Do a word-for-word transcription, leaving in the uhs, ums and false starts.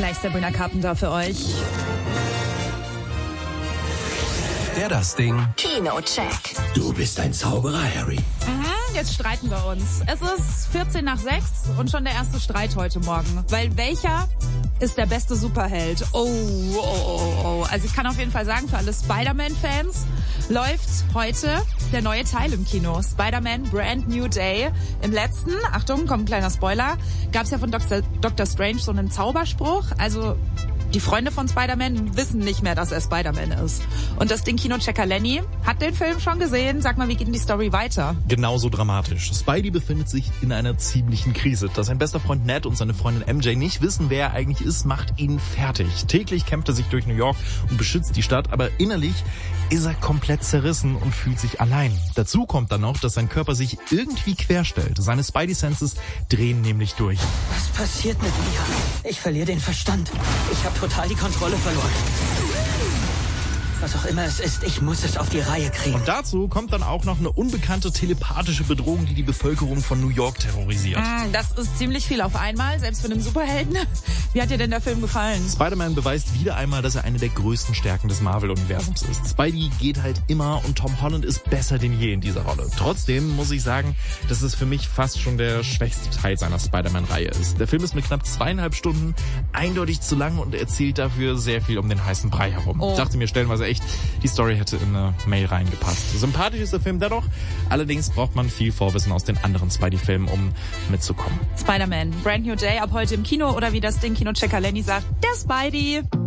Gleich Sabrina Carpenter für euch. Der das Ding. Kino-Check. Du bist ein Zauberer, Harry. Mhm, jetzt streiten wir uns. Es ist vierzehn nach sechs und schon der erste Streit heute Morgen. Weil welcher ist der beste Superheld? Oh, oh, oh, oh. Also ich kann auf jeden Fall sagen, für alle Spider-Man-Fans läuft heute der neue Teil im Kino. Spider-Man Brand New Day. Im letzten, Achtung, kommt ein kleiner Spoiler, gab es ja von Doktor Doctor Strange so einen Zauberspruch. Also die Freunde von Spider-Man wissen nicht mehr, dass er Spider-Man ist. Und das Ding Kinochecker Lenny hat den Film schon gesehen. Sag mal, wie geht denn die Story weiter? Genauso dramatisch. Spidey befindet sich in einer ziemlichen Krise. Dass sein bester Freund Ned und seine Freundin M J nicht wissen, wer er eigentlich ist, macht ihn fertig. Täglich kämpft er sich durch New York und beschützt die Stadt, aber innerlich ist er komplett zerrissen und fühlt sich allein. Dazu kommt dann noch, dass sein Körper sich irgendwie querstellt. Seine Spidey-Senses drehen nämlich durch. Was passiert mit mir? Ich verliere den Verstand. Ich habe total die Kontrolle verloren. Was auch immer es ist, ich muss es auf die Reihe kriegen. Und dazu kommt dann auch noch eine unbekannte telepathische Bedrohung, die die Bevölkerung von New York terrorisiert. Mm, das ist ziemlich viel auf einmal, selbst für einen Superhelden. Wie hat dir denn der Film gefallen? Spider-Man beweist wieder einmal, dass er eine der größten Stärken des Marvel-Universums ist. Spidey geht halt immer und Tom Holland ist besser denn je in dieser Rolle. Trotzdem muss ich sagen, dass es für mich fast schon der schwächste Teil seiner Spider-Man-Reihe ist. Der Film ist mit knapp zweieinhalb Stunden eindeutig zu lang und erzählt dafür sehr viel um den heißen Brei herum. Oh. Ich dachte mir stellenweise echt, die Story hätte in eine Mail reingepasst. Sympathisch ist der Film dennoch, allerdings braucht man viel Vorwissen aus den anderen Spidey-Filmen, um mitzukommen. Spider-Man, Brand New Day, ab heute im Kino oder wie das Ding Kinochecker Lenny sagt, der Spidey.